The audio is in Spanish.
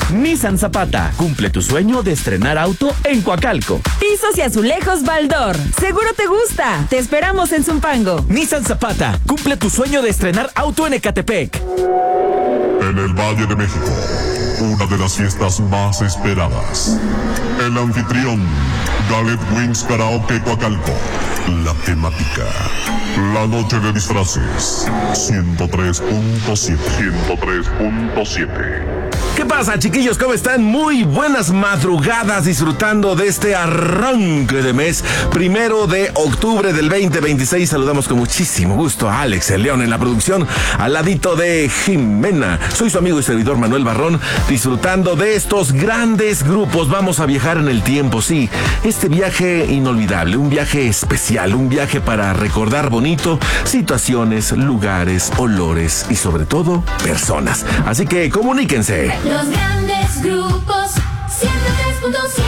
Nissan Zapata, cumple tu sueño de estrenar auto en Coacalco. Pisos y azulejos Baldor, seguro te gusta. Te esperamos en Zumpango. Nissan Zapata, cumple tu sueño de estrenar auto en Ecatepec. En el Valle de México, una de las fiestas más esperadas. El anfitrión, Gallet Wings Karaoke Coacalco. La temática, la noche de disfraces. 103.7. 103.7. ¿Qué pasa, chiquillos? ¿Cómo están? Muy buenas madrugadas, disfrutando de este arranque de mes, 1 de octubre del 2026. Saludamos con muchísimo gusto a Alex el León en la producción, al ladito de Jimena. Soy su amigo y servidor Manuel Barrón, disfrutando de estos grandes grupos. Vamos a viajar en el tiempo, sí. Este viaje inolvidable, un viaje especial, un viaje para recordar bonito situaciones, lugares, olores y sobre todo, personas. Así que comuníquense. Los grandes grupos 103.7.